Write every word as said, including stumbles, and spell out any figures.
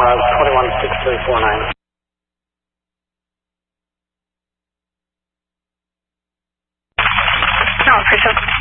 uh, twenty-one six three four nine. No, official.